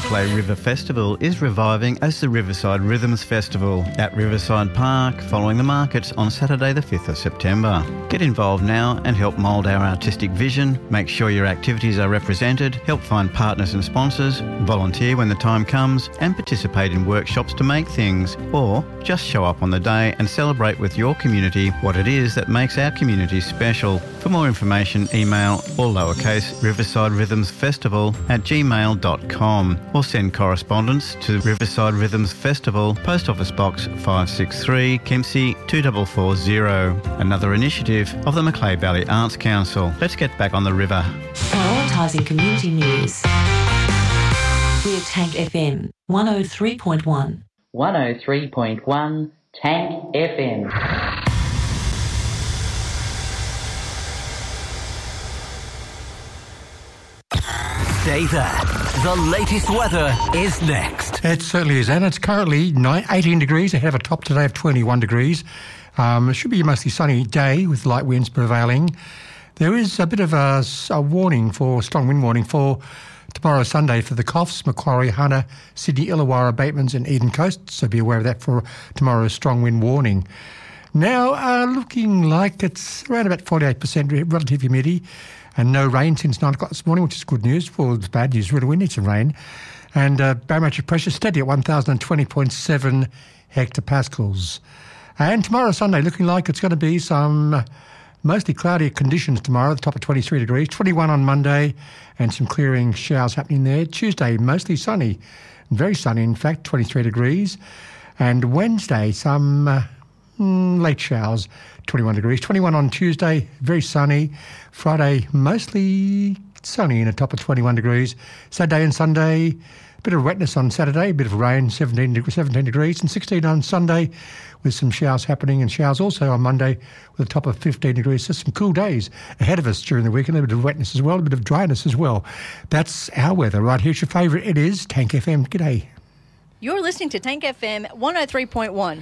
Macleay River Festival is reviving as the Riverside Rhythms Festival at Riverside Park following the markets on Saturday the 5th of September. Get involved now and help mould our artistic vision, make sure your activities are represented, help find partners and sponsors, volunteer when the time comes and participate in workshops to make things, or just show up on the day and celebrate with your community what it is that makes our community special. For more information, email all lowercase riversiderhythmsfestival@gmail.com or send correspondence to Riverside Rhythms Festival, Post Office Box 563, Kempsey 2440. Another initiative of the Macleay Valley Arts Council. Let's get back on the river. Prioritising community news. We're Tank FM 103.1. 103.1 Tank FM. Stay there. The latest weather is next. It certainly is, and it's currently 18 degrees. They have a top today of 21 degrees. It should be a mostly sunny day with light winds prevailing. There is a bit of a warning strong wind warning for tomorrow Sunday for the Coffs, Macquarie, Hunter, Sydney, Illawarra, Batemans and Eden Coast. So be aware of that for tomorrow's strong wind warning. Now, looking like it's around about 48% relative humidity and no rain since 9 o'clock this morning, which is good news. Well, it's bad news, really. We need some rain. And barometric pressure steady at 1,020.7 hectopascals. And tomorrow, Sunday, looking like it's going to be some mostly cloudy conditions tomorrow, the top of 23 degrees, 21 on Monday, and some clearing showers happening there. Tuesday, mostly sunny, very sunny, in fact, 23 degrees. And Wednesday, some late showers, 21 degrees. 21 on Tuesday, very sunny. Friday, mostly sunny and a top of 21 degrees. Saturday and Sunday, a bit of wetness on Saturday, a bit of rain, 17 degrees, and 16 on Sunday with some showers happening, and showers also on Monday with a top of 15 degrees. So some cool days ahead of us during the weekend, a bit of wetness as well, a bit of dryness as well. That's our weather. Right, here's your favourite. It is Tank FM. G'day. You're listening to Tank FM 103.1.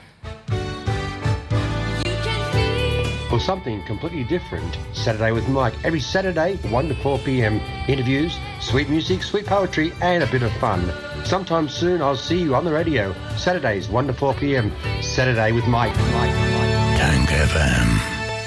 Or something completely different. Saturday with Mike. Every Saturday, 1 to 4 p.m. Interviews, sweet music, sweet poetry, and a bit of fun. Sometime soon, I'll see you on the radio. Saturdays, 1 to 4 p.m. Saturday with Mike. Tank FM.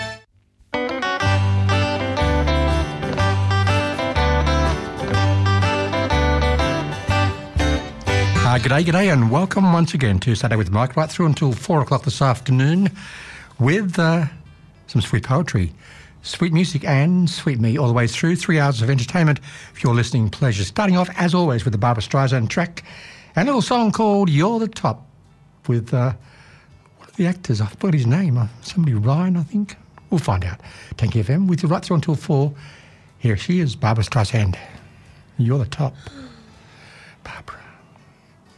G'day, and welcome once again to Saturday with Mike, right through until 4 o'clock this afternoon with some sweet poetry, sweet music and sweet me all the way through. 3 hours of entertainment for your listening pleasure. Starting off, as always, with the Barbra Streisand track and a little song called You're the Top with one of the actors. I forgot his name. Somebody Ryan, I think. We'll find out. Tank FM with you right through until 4. Here she is, Barbra Streisand. You're the Top.